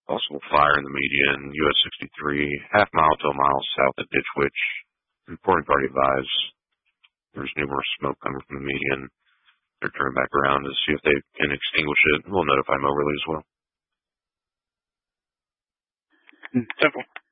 Possible fire in the median, US 63, half mile to a mile south of Ditch Witch. Reporting party advise. There's numerous smoke coming from the median. They're turning back around to see if they can extinguish it. We'll notify Moberly as well. Simple.